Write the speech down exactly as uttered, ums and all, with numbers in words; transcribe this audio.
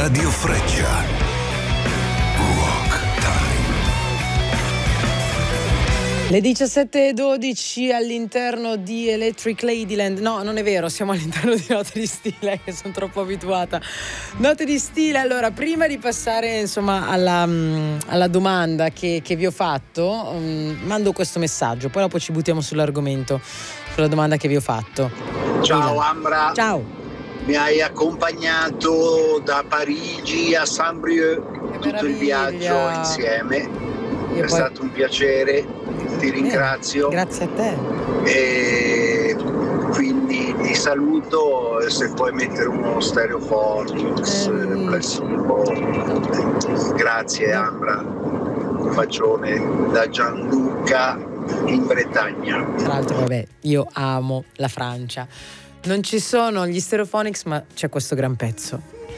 Radio Freccia. Rock Time. Le diciassette e dodici all'interno di Electric Ladyland. No, non è vero, siamo all'interno di Note di Stile, che sono troppo abituata. Note di Stile. Allora, prima di passare insomma alla, alla domanda che, che vi ho fatto, um, mando questo messaggio, poi dopo ci buttiamo sull'argomento, sulla domanda che vi ho fatto. Ciao Ambra. Ciao. Mi hai accompagnato da Parigi a Saint-Brieuc tutto il viaggio insieme. Io è poi... stato un piacere, ti ringrazio. Eh, grazie a te. E quindi ti saluto, e se puoi mettere uno Stereophonics eh, placebo. Grazie Ambra. Un bacione da Gianluca in Bretagna. Tra l'altro, vabbè, io amo la Francia. Non ci sono gli Stereophonics, ma c'è questo gran pezzo.